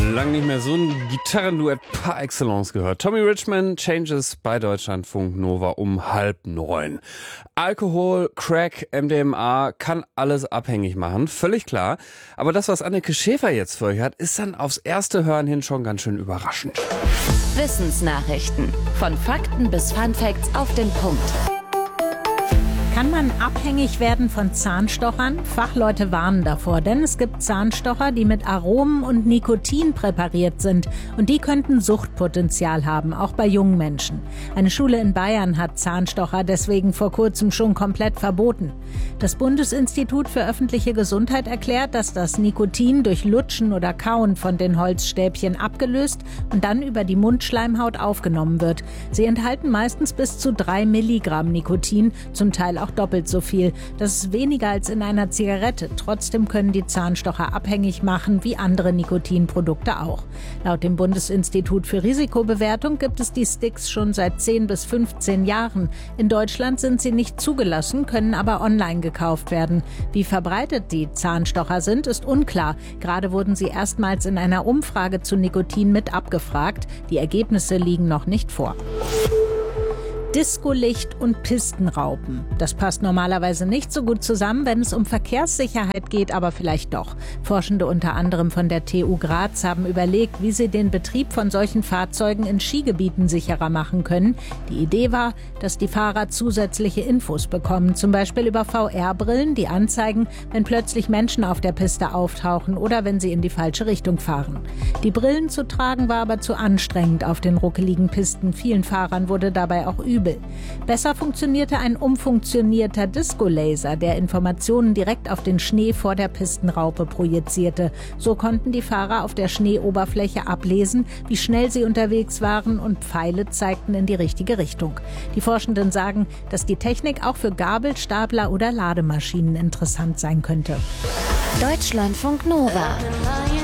Lang nicht mehr so ein Gitarrenduett par excellence gehört. Tommy Richman, Changes bei Deutschlandfunk Nova um 8:30. Alkohol, Crack, MDMA kann alles abhängig machen, völlig klar. Aber das, was Anneke Schäfer jetzt für euch hat, ist dann aufs erste Hören hin schon ganz schön überraschend. Wissensnachrichten. Von Fakten bis Funfacts auf den Punkt. Kann man abhängig werden von Zahnstochern? Fachleute warnen davor, denn es gibt Zahnstocher, die mit Aromen und Nikotin präpariert sind. Und die könnten Suchtpotenzial haben, auch bei jungen Menschen. Eine Schule in Bayern hat Zahnstocher deswegen vor kurzem schon komplett verboten. Das Bundesinstitut für öffentliche Gesundheit erklärt, dass das Nikotin durch Lutschen oder Kauen von den Holzstäbchen abgelöst und dann über die Mundschleimhaut aufgenommen wird. Sie enthalten meistens bis zu 3 Milligramm Nikotin, zum Teil auch doppelt so viel. Das ist weniger als in einer Zigarette. Trotzdem können die Zahnstocher abhängig machen, wie andere Nikotinprodukte auch. Laut dem Bundesinstitut für Risikobewertung gibt es die Sticks schon seit 10 bis 15 Jahren. In Deutschland sind sie nicht zugelassen, können aber online gekauft werden. Wie verbreitet die Zahnstocher sind, ist unklar. Gerade wurden sie erstmals in einer Umfrage zu Nikotin mit abgefragt. Die Ergebnisse liegen noch nicht vor. Discolicht und Pistenraupen. Das passt normalerweise nicht so gut zusammen, wenn es um Verkehrssicherheit geht, aber vielleicht doch. Forschende unter anderem von der TU Graz haben überlegt, wie sie den Betrieb von solchen Fahrzeugen in Skigebieten sicherer machen können. Die Idee war, dass die Fahrer zusätzliche Infos bekommen, zum Beispiel über VR-Brillen, die anzeigen, wenn plötzlich Menschen auf der Piste auftauchen oder wenn sie in die falsche Richtung fahren. Die Brillen zu tragen war aber zu anstrengend auf den ruckeligen Pisten. Vielen Fahrern wurde dabei auch übel. Besser funktionierte ein umfunktionierter Disco-Laser, der Informationen direkt auf den Schnee vor der Pistenraupe projizierte. So konnten die Fahrer auf der Schneeoberfläche ablesen, wie schnell sie unterwegs waren, und Pfeile zeigten in die richtige Richtung. Die Forschenden sagen, dass die Technik auch für Gabelstapler oder Lademaschinen interessant sein könnte. Deutschlandfunk Nova.